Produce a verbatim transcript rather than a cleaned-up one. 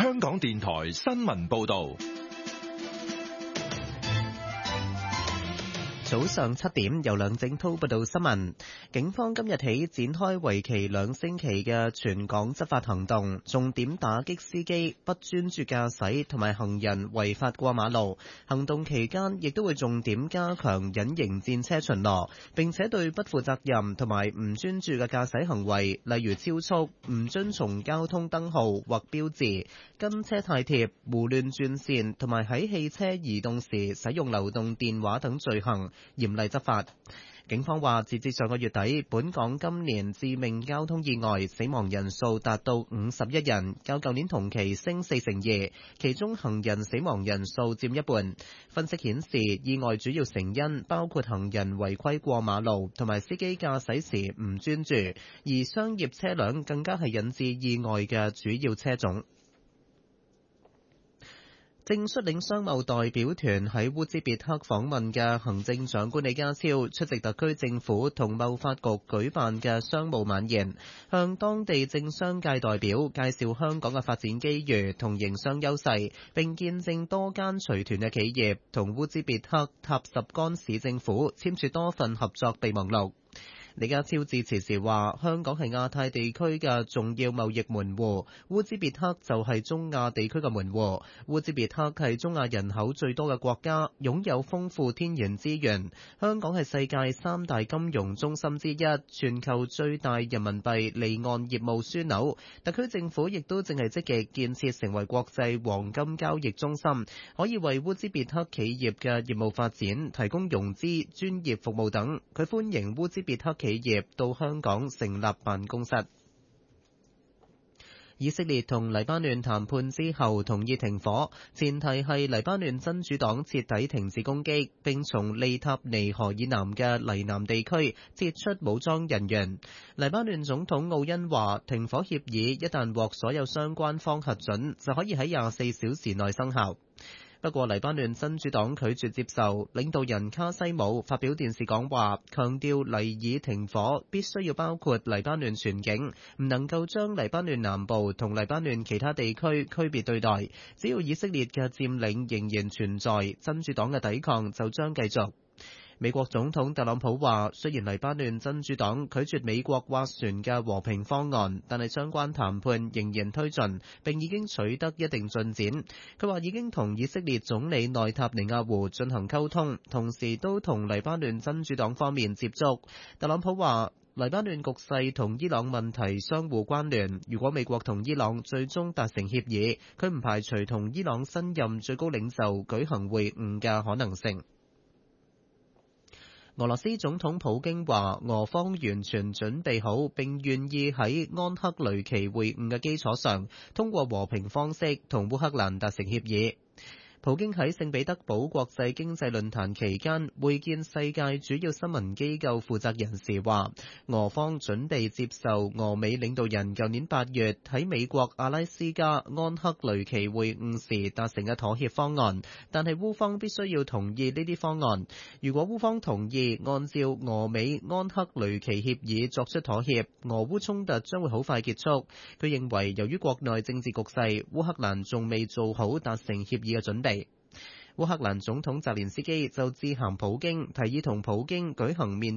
香港電台新聞報道。 早上七點，由梁正滔報道新聞。警方今日起展開為期兩星期嘅全港執法行動，重點打擊司機不專注駕駛同埋行人違法過馬路。行動期間亦都會重點加強隱形戰車巡邏，並且對不負責任同埋唔專注嘅駕駛行為，例如超速、唔遵從交通燈號或標誌、跟車太貼、胡亂轉線同埋喺汽車移動時使用流動電話等罪行嚴厲執法。警方話，截至上個月底，本港今年致命交通意外死亡人數達到五十一人，較舊年同期升四成二，其中行人死亡人數佔一半。分析顯示，意外主要成因包括行人違規過馬路同埋司機駕駛時唔專注，而商業車輛更加係引致意外嘅主要車種。正率領商貿代表團喺烏茲別克訪問嘅行政長官李家超出席特區政府同貿發局舉辦嘅商務晚宴，向當地政商界代表介紹香港嘅發展機遇同營商優勢，並見證多間隨團嘅企業同烏茲別克塔什干市政府簽署多份合作備忘錄。李家超致辭時話：香港係亞太地區嘅重要貿易門戶，烏茲別克就係中亞地區嘅門戶。烏茲別克係中亞人口最多嘅國家，擁有豐富天然資源。香港係世界三大金融中心之一，全球最大人民幣離岸業務樞紐。特區政府亦都正係積極建設成為國際黃金交易中心，可以為烏茲別克企業嘅業務發展提供融資、專業服務等。佢歡迎烏茲別克企業到香港成立辦公室。以色列同黎巴嫩談判之後同意停火，前提係黎巴嫩真主黨徹底停止攻擊，並從利塔尼河以南嘅黎南地區撤出武裝人員。黎巴嫩總統奧恩話，停火協議一旦獲所有相關方核准，就可以喺廿四小時內生效。不過，黎巴嫩真主黨拒絕接受，領導人卡西姆發表電視講話，強調黎以停火必須要包括黎巴嫩全境，唔能夠將黎巴嫩南部同黎巴嫩其他地區區別對待。只要以色列嘅佔領仍然存在，真主黨嘅抵抗就將繼續。美國總統特朗普話，雖然黎巴嫩真主黨拒絕美國斡旋嘅和平方案，但係相關談判仍然推進，並已經取得一定進展。佢話已經同以色列總理內塔尼亞胡進行溝通，同時都同黎巴嫩真主黨方面接觸。特朗普話，黎巴嫩局勢同伊朗問題相互關聯，如果美國同伊朗最終達成協議，佢唔排除同伊朗新任最高領袖舉行會晤嘅可能性。俄羅斯總統普京話，俄方完全準備好並願意喺安克雷奇會晤嘅基礎上，通過和平方式同烏克蘭達成協議。普京喺聖彼得堡國際經濟論壇期間會見世界主要新聞機構負責人時話，俄方準備接受俄美領導人舊年八月喺美國阿拉斯加安克雷奇會晤時達成嘅妥協方案，但係烏方必須要同意呢啲方案。如果烏方同意按照俄美安克雷奇協議作出妥協，俄烏衝突將會好快結束。佢認為由於國內政治局勢，烏克蘭仲未做好達成協議嘅準備。烏克蘭總統澤連斯基就致函普京，提議同普京舉行面